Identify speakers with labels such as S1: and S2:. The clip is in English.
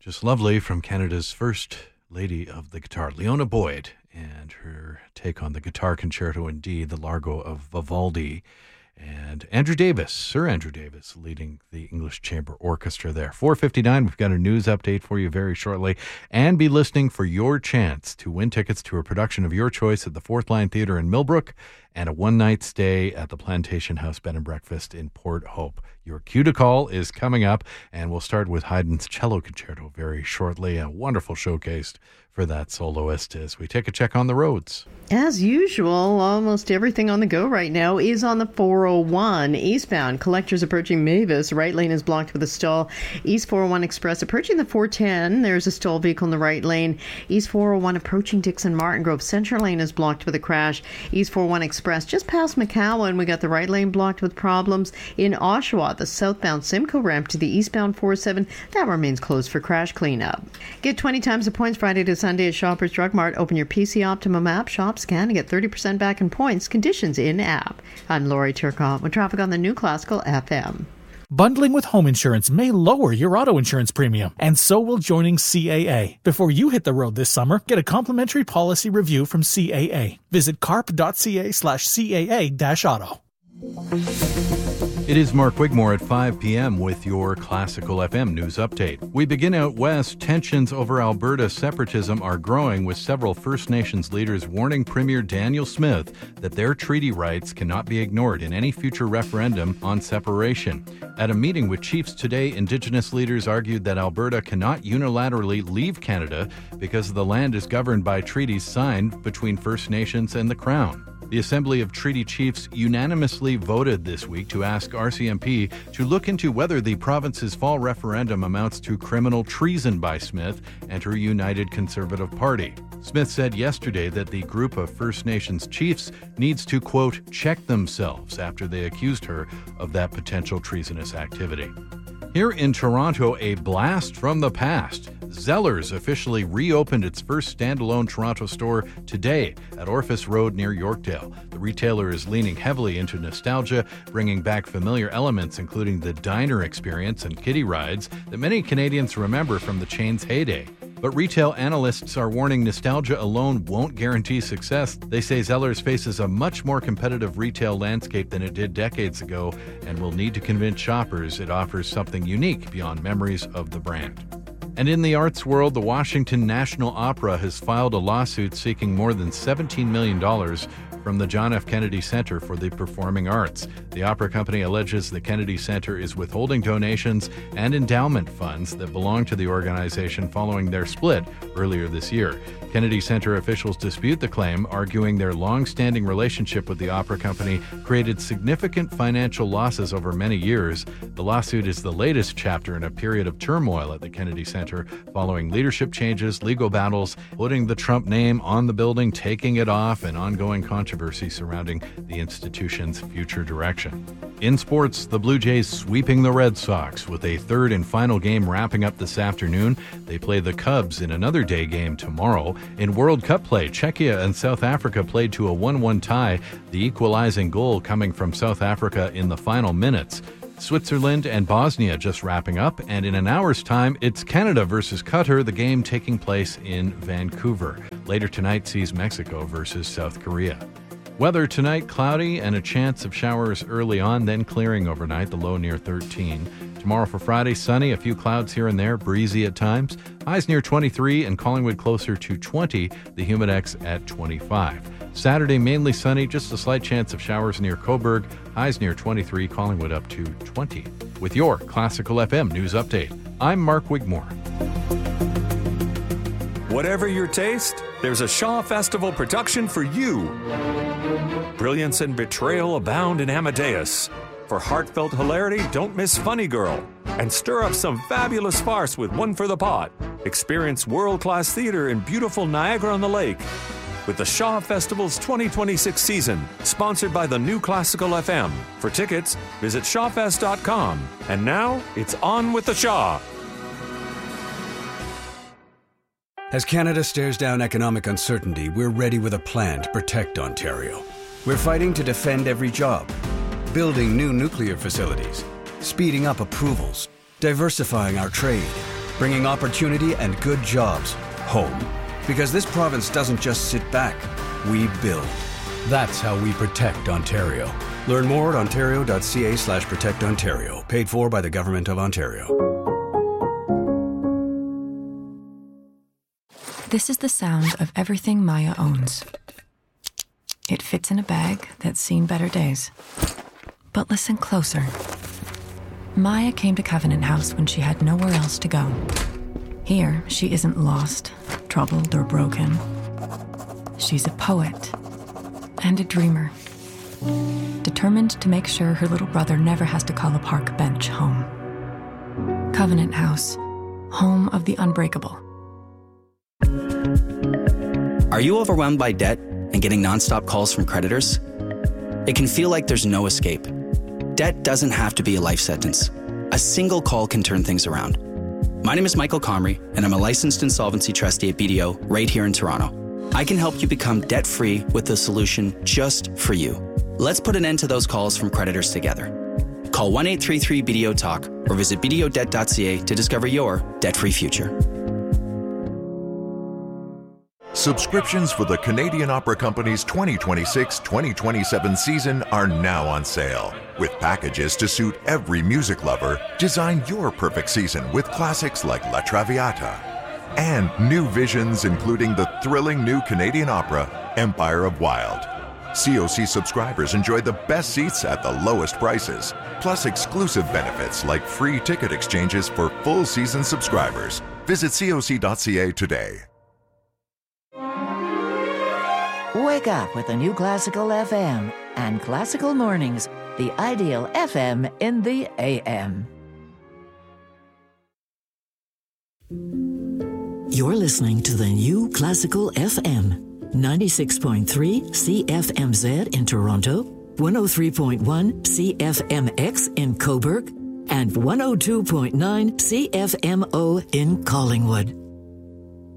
S1: Just lovely from Canada's first lady of the guitar, Leona Boyd, and her take on the guitar concerto in D, the Largo of Vivaldi. And Andrew Davis, Sir Andrew Davis, leading the English Chamber Orchestra there. 4:59, we've got a news update for you very shortly. And be listening for your chance to win tickets to a production of your choice at the Fourth Line Theatre in Millbrook and a one-night stay at the Plantation House Bed and Breakfast in Port Hope. Your cue to call is coming up, and we'll start with Haydn's Cello Concerto very shortly. A wonderful showcase for that soloist as we take a check on the roads.
S2: As usual, almost everything on the go right now is on the 401 eastbound. Collectors approaching Mavis. Right lane is blocked with a stall. East 401 Express approaching the 410. There's a stall vehicle in the right lane. East 401 approaching Dixon Martin Grove. Central lane is blocked with a crash. East 401 Express just past McCowan. We got the right lane blocked with problems. In Oshawa, the southbound Simcoe ramp to the eastbound 407, that remains closed for crash cleanup. Get 20 times the points Friday to Sunday at Shoppers Drug Mart. Open your PC Optimum app, shop, scan, and get 30% back in points. Conditions in app. I'm Lori Turcotte with traffic on the new Classical FM.
S3: Bundling with home insurance may lower your auto insurance premium, and so will joining CAA. Before you hit the road this summer, get a complimentary policy review from CAA. Visit carp.ca/CAA-auto.
S1: It is Mark Wigmore at 5 p.m. with your Classical FM news update. We begin out west. Tensions over Alberta separatism are growing, with several First Nations leaders warning Premier Daniel Smith that their treaty rights cannot be ignored in any future referendum on separation. At a meeting with chiefs today, Indigenous leaders argued that Alberta cannot unilaterally leave Canada because the land is governed by treaties signed between First Nations and the Crown. The Assembly of Treaty Chiefs unanimously voted this week to ask RCMP to look into whether the province's fall referendum amounts to criminal treason by Smith and her United Conservative Party. Smith said yesterday that the group of First Nations chiefs needs to, quote, check themselves after they accused her of that potential treasonous activity. Here in Toronto, a blast from the past. Zellers officially reopened its first standalone Toronto store today at Orphis Road near Yorkdale. The retailer is leaning heavily into nostalgia, bringing back familiar elements including the diner experience and kiddie rides that many Canadians remember from the chain's heyday. But retail analysts are warning nostalgia alone won't guarantee success. They say Zellers faces a much more competitive retail landscape than it did decades ago and will need to convince shoppers it offers something unique beyond memories of the brand. And in the arts world, the Washington National Opera has filed a lawsuit seeking more than $17 million from the John F. Kennedy Center for the Performing Arts. The opera company alleges the Kennedy Center is withholding donations and endowment funds that belong to the organization following their split earlier this year. Kennedy Center officials dispute the claim, arguing their long-standing relationship with the opera company created significant financial losses over many years. The lawsuit is the latest chapter in a period of turmoil at the Kennedy Center following leadership changes, legal battles, putting the Trump name on the building, taking it off, and ongoing controversy surrounding the institution's future direction. In sports, the Blue Jays sweeping the Red Sox with a third and final game wrapping up this afternoon. They play the Cubs in another day game tomorrow. In World Cup play, Czechia and South Africa played to a 1-1 tie, the equalizing goal coming from South Africa in the final minutes. Switzerland and Bosnia just wrapping up, and in an hour's time, it's Canada versus Qatar, the game taking place in Vancouver. Later tonight sees Mexico versus South Korea. Weather tonight, cloudy and a chance of showers early on, then clearing overnight, the low near 13. Tomorrow for Friday, sunny, a few clouds here and there, breezy at times. Highs near 23 and Collingwood closer to 20, the Humidex at 25. Saturday, mainly sunny, just a slight chance of showers near Cobourg. Highs near 23, Collingwood up to 20. With your Classical FM news update, I'm Mark Wigmore.
S4: Whatever your taste, there's a Shaw Festival production for you. Brilliance and betrayal abound in Amadeus. For heartfelt hilarity, don't miss Funny Girl. And stir up some fabulous farce with One for the Pot. Experience world-class theater in beautiful Niagara-on-the-Lake. With the Shaw Festival's 2026 season, sponsored by the new Classical FM. For tickets, visit shawfest.com. And now, it's on with the Shaw.
S5: As Canada stares down economic uncertainty, we're ready with a plan to protect Ontario. We're fighting to defend every job, building new nuclear facilities, speeding up approvals, diversifying our trade, bringing opportunity and good jobs home. Because this province doesn't just sit back, we build. That's how we protect Ontario. Learn more at ontario.ca/protectontario. Paid for by the Government of Ontario.
S6: This is the sound of everything Maya owns. It fits in a bag that's seen better days. But listen closer. Maya came to Covenant House when she had nowhere else to go. Here, she isn't lost, troubled, or broken. She's a poet and a dreamer, determined to make sure her little brother never has to call a park bench home. Covenant House, home of the unbreakable.
S7: Are you overwhelmed by debt and getting nonstop calls from creditors? It can feel like there's no escape. Debt doesn't have to be a life sentence. A single call can turn things around. My name is Michael Comrie, and I'm a licensed insolvency trustee at BDO right here in Toronto. I can help you become debt-free with a solution just for you. Let's put an end to those calls from creditors together. Call 1-833-BDO-TALK or visit bdodebt.ca to discover your debt-free future.
S8: Subscriptions for the Canadian Opera Company's 2026-2027 season are now on sale. With packages to suit every music lover, design your perfect season with classics like La Traviata. And new visions including the thrilling new Canadian opera, Empire of Wild. COC subscribers enjoy the best seats at the lowest prices, plus exclusive benefits like free ticket exchanges for full season subscribers. Visit coc.ca today.
S9: Wake up with a new Classical FM and Classical Mornings, the ideal FM in the AM.
S10: You're listening to the new Classical FM, 96.3 CFMZ in Toronto, 103.1 CFMX in Cobourg, and 102.9 CFMO in Collingwood.